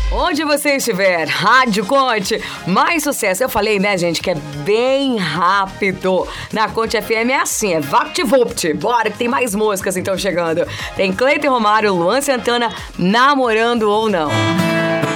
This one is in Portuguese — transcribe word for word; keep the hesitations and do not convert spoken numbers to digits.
Onde você estiver, Rádio Conte, mais sucesso. Eu falei, né, gente, que é bem rápido. Na Conte F M é assim, é vapt-vupt. Bora, que tem mais músicas então chegando. Tem Cleiton Romário, Luan Santana, Namorando ou Não.